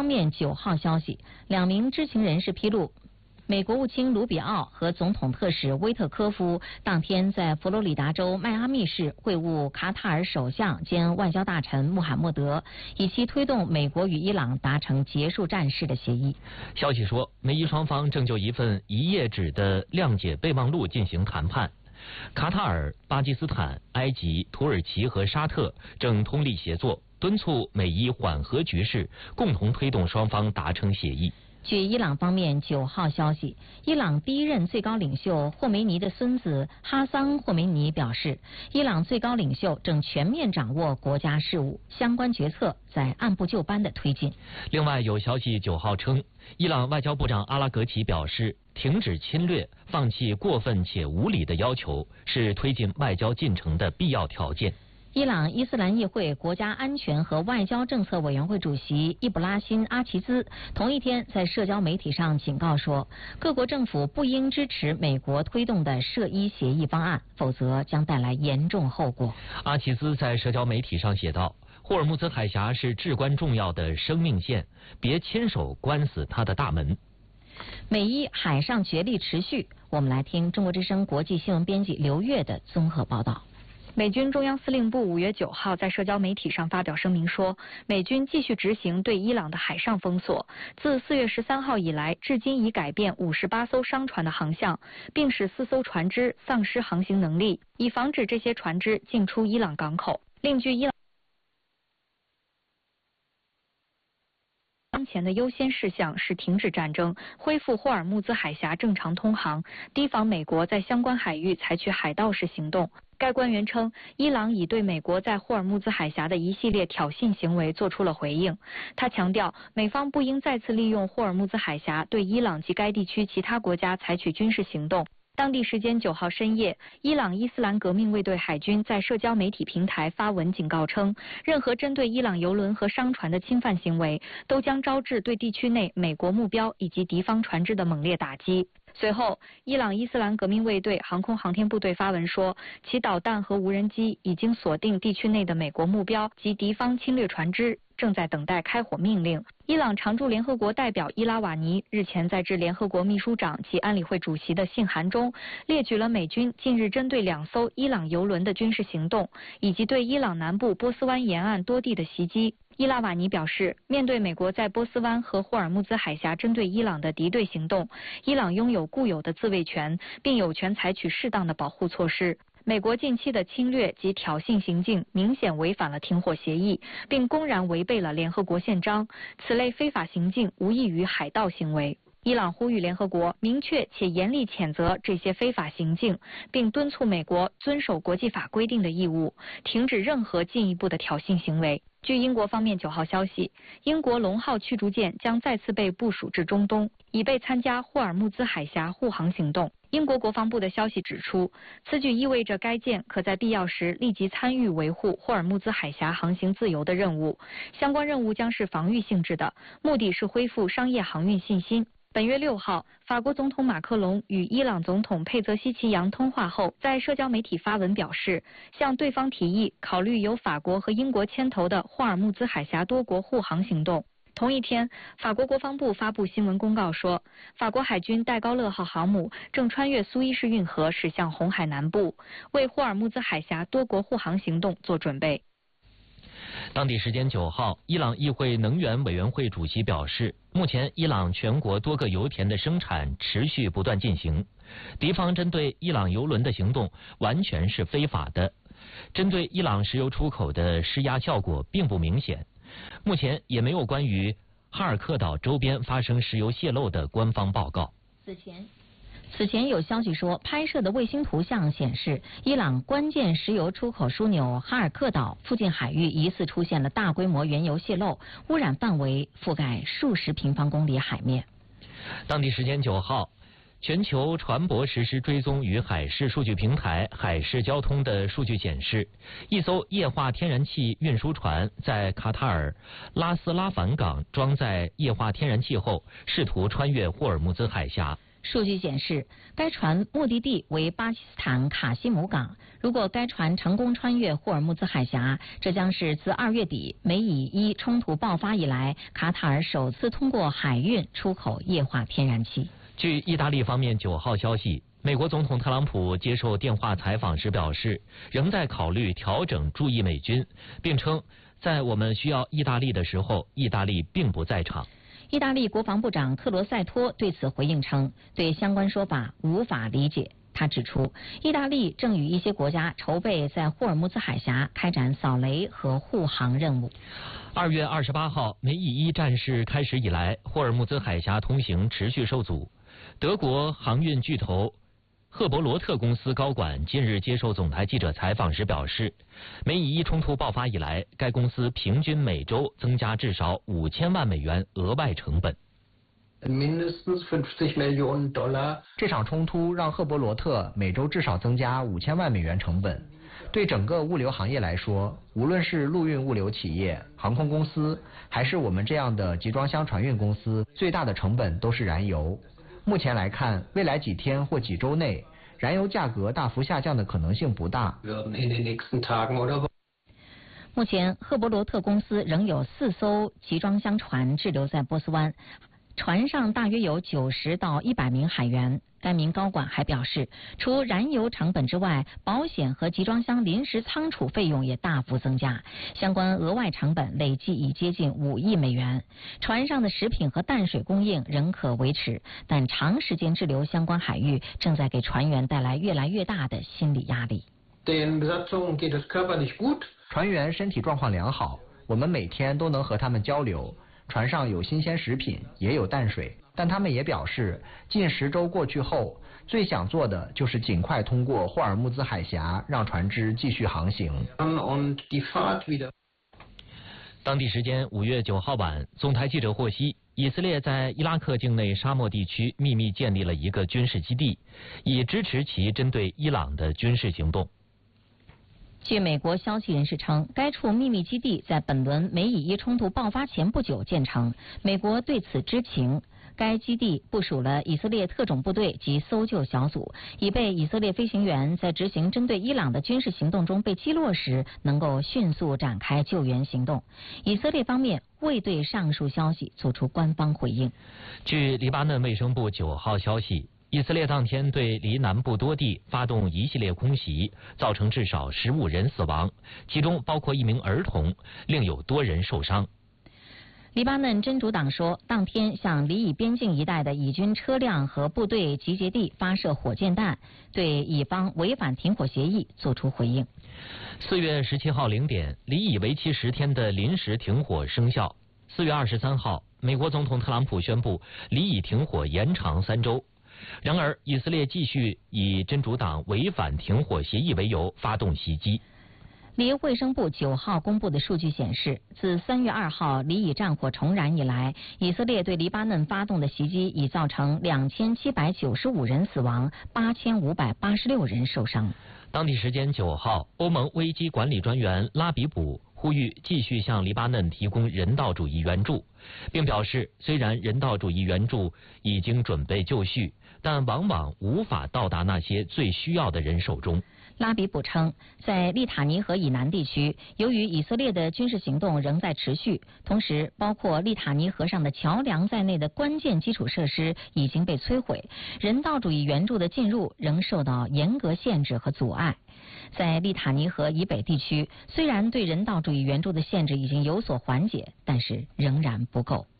面9号消息，2名知情人士披露，美国务卿卢比奥和总统特使威特科夫当天在佛罗里达州迈阿密市会晤卡塔尔首相兼外交大臣穆罕默德，以期推动美国与伊朗达成结束战事的协议。 消息说，美伊双方正就一份1页纸的谅解备忘录进行谈判。卡塔尔、巴基斯坦、埃及、土耳其和沙特正通力协作，敦促美伊缓和局势，共同推动双方达成协议。 据伊朗方面9号消息，伊朗第一任最高领袖霍梅尼的孙子哈桑·霍梅尼表示，伊朗最高领袖正全面掌握国家事务，相关决策在按部就班的推进。 另外有消息9号称，伊朗外交部长阿拉格齐表示，停止侵略、放弃过分且无理的要求是推进外交进程的必要条件。 伊朗伊斯兰议会国家安全和外交政策委员会主席伊布拉辛·阿齐兹同一天在社交媒体上警告说，各国政府不应支持美国推动的涉伊协议方案，否则将带来严重后果。 阿齐兹在社交媒体上写道，霍尔木兹海峡是至关重要的生命线，别亲手关死它的大门。 美伊海上角力持续，我们来听中国之声国际新闻编辑刘越的综合报道。 美军中央司令部5月9号在社交媒体上发表声明说，美军继续执行对伊朗的海上封锁，自4月13号以来，至今已改变58艘商船的航向，并使4艘船只丧失航行能力，以防止这些船只进出伊朗港口。另据伊朗当前的优先事项是停止战争，恢复霍尔木兹海峡正常通航，提防美国在相关海域采取海盗式行动。该官员称，伊朗已对美国在霍尔木兹海峡的一系列挑衅行为做出了回应。他强调，美方不应再次利用霍尔木兹海峡对伊朗及该地区其他国家采取军事行动。当地时间9号深夜，伊朗伊斯兰革命卫队海军在社交媒体平台发文警告称，任何针对伊朗油轮和商船的侵犯行为，都将招致对地区内美国目标以及敌方船只的猛烈打击。随后，伊朗伊斯兰革命卫队航空航天部队发文说，其导弹和无人机已经锁定地区内的美国目标及敌方侵略船只，正在等待开火命令。伊朗常驻联合国代表伊拉瓦尼日前在致联合国秘书长及安理会主席的信函中，列举了美军近日针对2艘伊朗油轮的军事行动，以及对伊朗南部波斯湾沿岸多地的袭击。伊拉瓦尼表示，面对美国在波斯湾和霍尔木兹海峡针对伊朗的敌对行动，伊朗拥有固有的自卫权，并有权采取适当的保护措施。美国近期的侵略及挑衅行径明显违反了停火协议，并公然违背了联合国宪章，此类非法行径无异于海盗行为。伊朗呼吁联合国明确且严厉谴责这些非法行径，并敦促美国遵守国际法规定的义务，停止任何进一步的挑衅行为。据英国方面9号消息，英国龙号驱逐舰将再次被部署至中东，以备参加霍尔木兹海峡护航行动。英国国防部的消息指出，此举意味着该舰可在必要时立即参与维护霍尔木兹海峡航行自由的任务。相关任务将是防御性质的，目的是恢复商业航运信心。本月6号，法国总统马克龙与伊朗总统佩泽希奇扬通话后，在社交媒体发文表示，向对方提议考虑由法国和英国牵头的霍尔木兹海峡多国护航行动。同一天，法国国防部发布新闻公告说，法国海军戴高乐号航母正穿越苏伊士运河驶向红海南部，为霍尔木兹海峡多国护航行动做准备。 当地时间9号，伊朗议会能源委员会主席表示，目前伊朗全国多个油田的生产持续不断进行，敌方针对伊朗油轮的行动完全是非法的，针对伊朗石油出口的施压效果并不明显。目前也没有关于哈尔克岛周边发生石油泄漏的官方报告。 此前有消息说，拍摄的卫星图像显示，伊朗关键石油出口枢纽哈尔克岛附近海域疑似出现了大规模原油泄漏，污染范围覆盖数十平方公里海面。 当地时间9号，全球船舶实施追踪与海事数据平台海事交通的数据显示，一艘液化天然气运输船在卡塔尔拉斯拉凡港装载液化天然气后，试图穿越霍尔木兹海峡。 数据显示，该船目的地为巴基斯坦卡西姆港。如果该船成功穿越霍尔木兹海峡，这将是自2月底美以伊冲突爆发以来，卡塔尔首次通过海运出口液化天然气。 据意大利方面9号消息，美国总统特朗普接受电话采访时表示，仍在考虑调整驻意美军，并称在我们需要意大利的时候，意大利并不在场。 意大利国防部长克罗塞托对此回应称，对相关说法无法理解。他指出，意大利正与一些国家筹备在霍尔木兹海峡开展扫雷和护航任务。 2月28号，美以伊战事开始以来，霍尔木兹海峡通行持续受阻。德国航运巨头赫伯罗特公司高管近日接受总台记者采访时表示，美以伊冲突爆发以来，该公司平均每周增加至少5000万美元额外成本。 mindestens $50 Millionen。 这场冲突让赫伯罗特每周至少增加5000万美元成本。对整个物流行业来说，无论是陆运物流企业、航空公司，还是我们这样的集装箱船运公司，最大的成本都是燃油。目前来看，未来几天或几周内，燃油价格大幅下降的可能性不大。 目前，赫伯罗特公司仍有4艘集装箱船滞留在波斯湾，船上大约有90到100名海员。该名高管还表示，除燃油成本之外，保险和集装箱临时仓储费用也大幅增加，相关额外成本累计已接近5亿美元。船上的食品和淡水供应仍可维持，但长时间滞留相关海域正在给船员带来越来越大的心理压力。 船员身体状况良好，我们每天都能和他们交流。船上有新鲜食品，也有淡水，但他们也表示，近10周过去后，最想做的就是尽快通过霍尔木兹海峡，让船只继续航行。 当地时间5月9号晚，总台记者获悉，以色列在伊拉克境内沙漠地区秘密建立了一个军事基地，以支持其针对伊朗的军事行动。 据美国消息人士称，该处秘密基地在本轮美以伊冲突爆发前不久建成，美国对此知情。该基地部署了以色列特种部队及搜救小组，以备以色列飞行员在执行针对伊朗的军事行动中被击落时，能够迅速展开救援行动。以色列方面未对上述消息做出官方回应。 据黎巴嫩卫生部9号消息，以色列当天对黎南部多地发动一系列空袭，造成至少15人死亡，其中包括1名儿童，另有多人受伤。 黎巴嫩真主党说，当天向黎以边境一带的以军车辆和部队集结地发射火箭弹，对以方违反停火协议作出回应。 4月17号0点，黎以为期10天的临时停火生效。4月23号，美国总统特朗普宣布黎以停火延长3周。然而，以色列继续以真主党违反停火协议为由发动袭击。 黎卫生部9号公布的数据显示，自3月2号黎以战火重燃以来，以色列对黎巴嫩发动的袭击已造成2795人死亡，8586人受伤。 当地时间9号，欧盟危机管理专员拉比卜呼吁继续向黎巴嫩提供人道主义援助，并表示，虽然人道主义援助已经准备就绪，但往往无法到达那些最需要的人手中。 拉比卜称，在利塔尼河以南地区，由于以色列的军事行动仍在持续，同时包括利塔尼河上的桥梁在内的关键基础设施已经被摧毁，人道主义援助的进入仍受到严格限制和阻碍。在利塔尼河以北地区，虽然对人道主义援助的限制已经有所缓解，但是仍然不够。